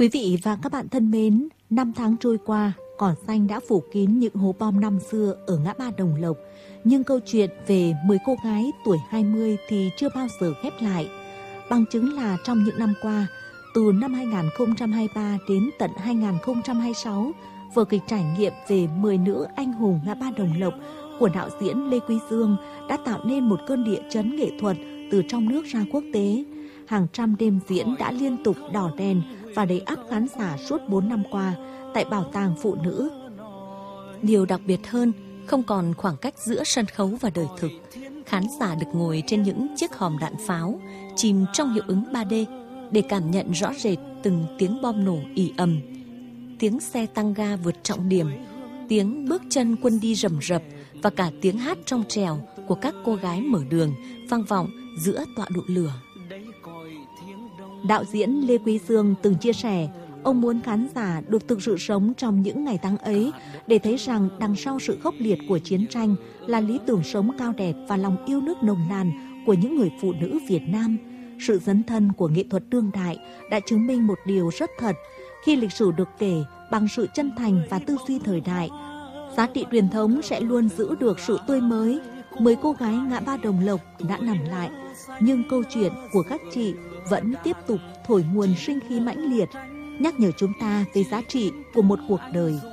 Quý vị và các bạn thân mến, 5 tháng trôi qua, cỏ xanh đã phủ kín những hố bom năm xưa ở ngã ba Đồng Lộc. Nhưng câu chuyện về 10 cô gái tuổi 20 thì chưa bao giờ khép lại. Bằng chứng là trong những năm qua, từ năm 2023 đến tận 2026, vở kịch trải nghiệm về 10 nữ anh hùng ngã ba Đồng Lộc của đạo diễn Lê Quý Dương đã tạo nên một cơn địa chấn nghệ thuật từ trong nước ra quốc tế. Hàng trăm đêm diễn đã liên tục đỏ đèn và đầy ắp khán giả suốt 4 năm qua tại Bảo tàng Phụ nữ. Điều đặc biệt hơn, không còn khoảng cách giữa sân khấu và đời thực. Khán giả được ngồi trên những chiếc hòm đạn pháo, chìm trong hiệu ứng 3D để cảm nhận rõ rệt từng tiếng bom nổ ì ầm, tiếng xe tăng ga vượt trọng điểm, tiếng bước chân quân đi rầm rập và cả tiếng hát trong trèo của các cô gái mở đường vang vọng giữa tọa độ lửa. Đạo diễn Lê Quý Dương từng chia sẻ, ông muốn khán giả được thực sự sống trong những ngày tháng ấy để thấy rằng đằng sau sự khốc liệt của chiến tranh là lý tưởng sống cao đẹp và lòng yêu nước nồng nàn của những người phụ nữ Việt Nam. Sự dấn thân của nghệ thuật đương đại đã chứng minh một điều rất thật. Khi lịch sử được kể bằng sự chân thành và tư duy thời đại, giá trị truyền thống sẽ luôn giữ được sự tươi mới. 10 cô gái ngã ba Đồng Lộc đã nằm lại, nhưng câu chuyện của các chị vẫn tiếp tục thổi nguồn sinh khí mãnh liệt, nhắc nhở chúng ta về giá trị của một cuộc đời.